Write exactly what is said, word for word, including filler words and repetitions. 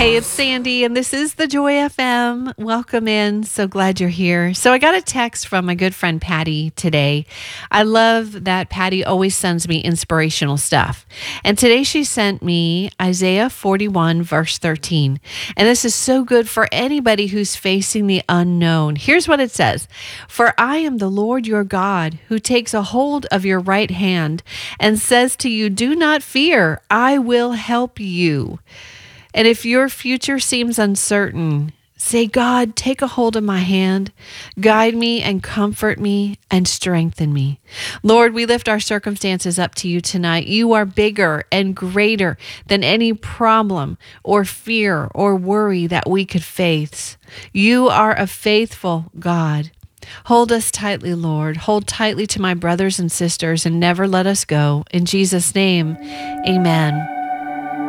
Hey, it's Sandy, and this is the Joy F M. Welcome in. So glad you're here. So I got a text from my good friend Patty today. I love that Patty always sends me inspirational stuff. And today she sent me Isaiah forty-one, verse thirteen. And this is so good for anybody who's facing the unknown. Here's what it says. For I am the Lord your God, who takes a hold of your right hand and says to you, do not fear, I will help you. And if your future seems uncertain, say, God, take a hold of my hand, guide me and comfort me and strengthen me. Lord, we lift our circumstances up to you tonight. You are bigger and greater than any problem or fear or worry that we could face. You are a faithful God. Hold us tightly, Lord. Hold tightly to my brothers and sisters and never let us go. In Jesus' name, amen.